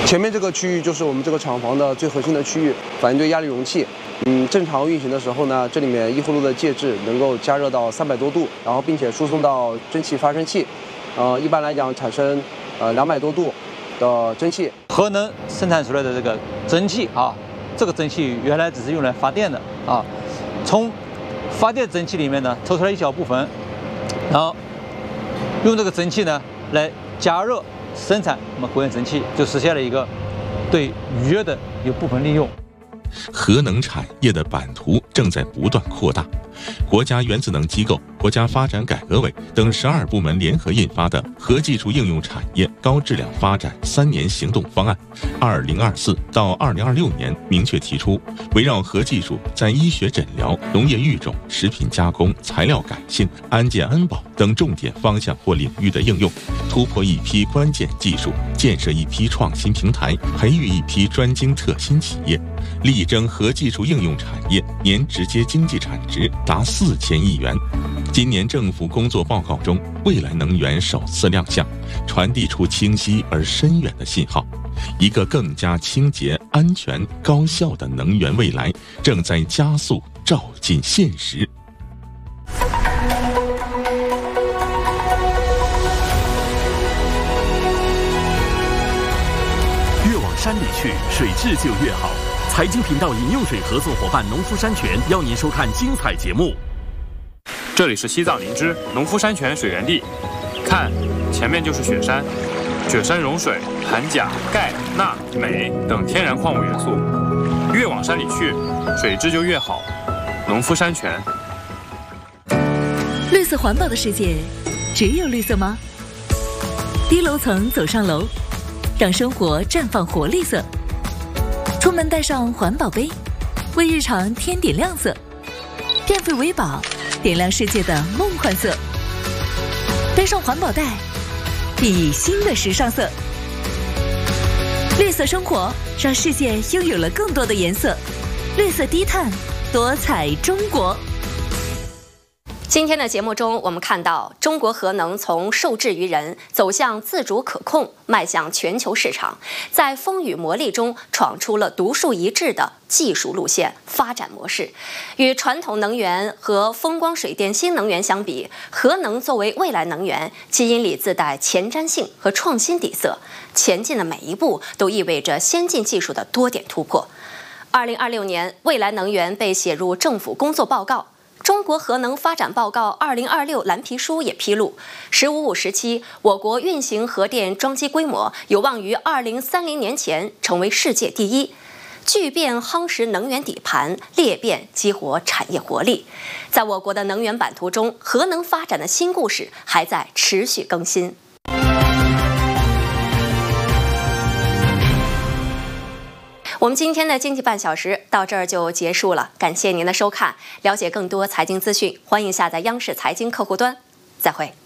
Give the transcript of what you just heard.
前面这个区域就是我们这个厂房的最核心的区域，反应堆压力容器。正常运行的时候呢，这里面一呼噜的介质能够加热到300多度，然后并且输送到蒸汽发生器，一般来讲产生200多度的蒸汽。 核能生产出来的这个蒸汽啊，这个蒸汽原来只是用来发电的啊，从发电蒸汽里面呢抽出来一小部分，然后用这个蒸汽呢来加热生产我们核燃蒸汽，就实现了一个对余热的一部分利用。 核能产业的版图正在不断扩大。国家原子能机构、国家发展改革委等12部门联合印发的《核技术应用产业高质量发展3年行动方案》，2024到2026年明确提出，围绕核技术在医学诊疗、农业育种、食品加工、材料改进、安健安保等重点方向或领域的应用，突破一批关键技术，建设一批创新平台，培育一批专精特新企业，力争核技术应用产业年直接经济产值达4000亿元。今年政府工作报告中，未来能源首次亮相，传递出清晰而深远的信号。一个更加清洁、安全、高效的能源未来正在加速照进现实。 越往山里去，水质就越好。财经频道饮用水合作伙伴农夫山泉邀您收看精彩节目。 这里是西藏林芝农夫山泉水源地，看，前面就是雪山，雪山融水含钾、钙、钠、镁等天然矿物元素。越往山里去，水质就越好。农夫山泉。 绿色环保的世界，只有绿色吗？低楼层走上楼，让生活绽放活力色。出门带上环保杯，为日常添点亮色。变废为宝，点亮世界的梦幻色。背上环保袋，熠熠新的时尚色。绿色生活，让世界拥有了更多的颜色。绿色低碳，多彩中国。 今天的节目中，我们看到中国核能从受制于人走向自主可控，迈向全球市场，在风雨磨砺中闯出了独树一帜的技术路线发展模式。与传统能源和风光水电新能源相比，核能作为未来能源，基因里自带前瞻性和创新底色，前进的每一步都意味着先进技术的多点突破。2026年，未来能源被写入政府工作报告。中国核能发展报告2026蓝皮书也披露，“15-5”时期，我国运行核电装机规模有望于2030年前成为世界第一。巨变夯实能源底盘，裂变激活产业活力。在我国的能源版图中，核能发展的新故事还在持续更新。我们今天的经济半小时到这儿就结束了，感谢您的收看。了解更多财经资讯，欢迎下载央视财经客户端。再会。